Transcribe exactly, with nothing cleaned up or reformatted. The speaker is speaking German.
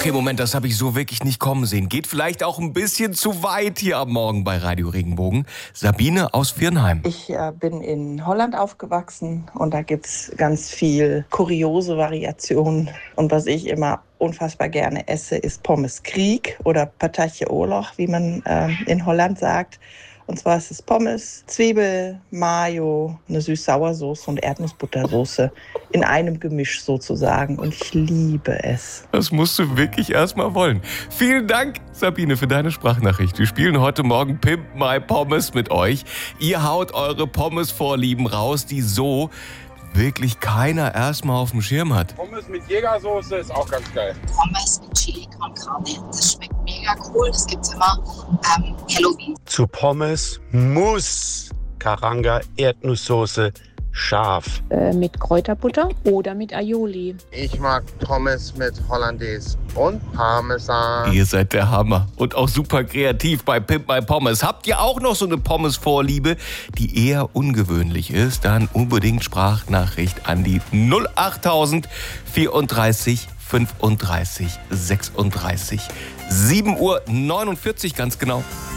Okay, Moment, das habe ich so wirklich nicht kommen sehen. Geht vielleicht auch ein bisschen zu weit hier am Morgen bei Radio Regenbogen. Sabine aus Viernheim. Ich äh, bin in Holland aufgewachsen und da gibt's ganz viel kuriose Variationen. Und was ich immer unfassbar gerne esse, ist Pommes Krieg oder Patatje Oorlog, wie man äh, in Holland sagt. Und zwar ist es Pommes, Zwiebel, Mayo, eine Süß-Sauersoße und Erdnussbuttersoße in einem Gemisch sozusagen. Und ich liebe es. Das musst du wirklich erstmal wollen. Vielen Dank, Sabine, für deine Sprachnachricht. Wir spielen heute Morgen Pimp My Pommes mit euch. Ihr haut eure Pommes-Vorlieben raus, die so wirklich keiner erstmal auf dem Schirm hat. Pommes mit Jägersoße ist auch ganz geil. Pommes mit Chili con Carne, das schmeckt mega cool. Das gibt's immer ähm, Halloween. Zu Pommes muss Karanga Erdnusssoße scharf. Äh, mit Kräuterbutter oder mit Aioli. Ich mag Pommes mit Hollandaise und Parmesan. Ihr seid der Hammer und auch super kreativ bei Pimp My Pommes. Habt ihr auch noch so eine Pommes-Vorliebe, die eher ungewöhnlich ist? Dann unbedingt Sprachnachricht an die null achttausend vierunddreißig fünfunddreißig sechsunddreißig. sieben Uhr neunundvierzig ganz genau.